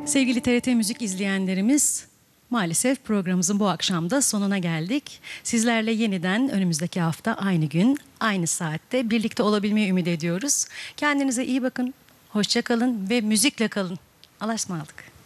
Sevgili TRT Müzik izleyenlerimiz, maalesef programımızın bu akşam da sonuna geldik. Sizlerle yeniden önümüzdeki hafta aynı gün, aynı saatte birlikte olabilmeyi ümit ediyoruz. Kendinize iyi bakın, hoşça kalın ve müzikle kalın. Allah'a ısmarladık.